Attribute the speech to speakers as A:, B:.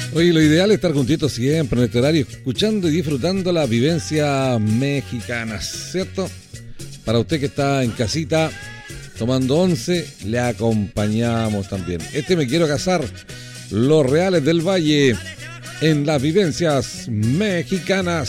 A: Oye, lo ideal es estar juntitos siempre en este horario, escuchando y disfrutando las vivencias mexicanas, ¿cierto? Para usted que está en casita tomando once, le acompañamos también. Me quiero casar, los Reales del Valle, en las vivencias mexicanas.